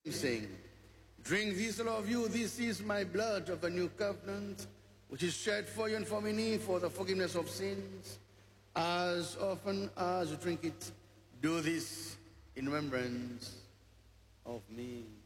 saying, drink this, all of you, this is my blood of the new covenant, which is shed for you and for many for the forgiveness of sins. As often as you drink it, do this in remembrance of me.